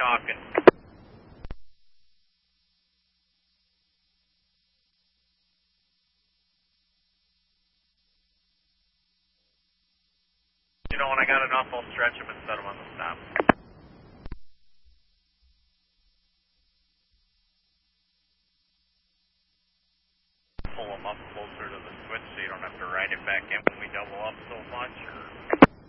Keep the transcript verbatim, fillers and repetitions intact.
talking. You know, when I got enough, I'll stretch him and set him on the stop. Pull him up closer to the switch so you don't have to ride it back in when we double up so much. Or